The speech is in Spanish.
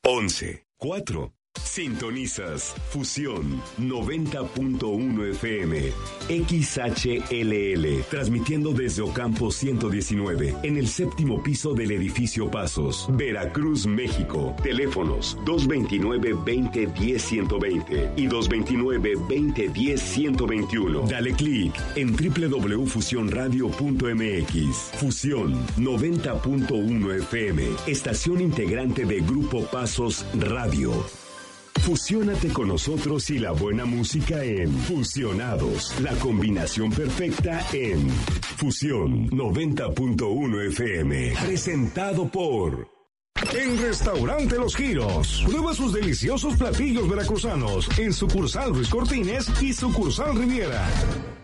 11, 4. Sintonizas Fusión 90.1 FM XHLL, transmitiendo desde Ocampo 119 en el séptimo piso del edificio Pasos, Veracruz, México. Teléfonos 229-2010-120 y 229-2010-121. Dale clic en www.fusionradio.mx. Fusión 90.1 FM, estación integrante de Grupo Pasos Radio. Fusiónate con nosotros y la buena música en Fusionados, la combinación perfecta en Fusión 90.1 FM, presentado por... En Restaurante Los Giros, prueba sus deliciosos platillos veracruzanos en sucursal Ruiz Cortines y sucursal Riviera.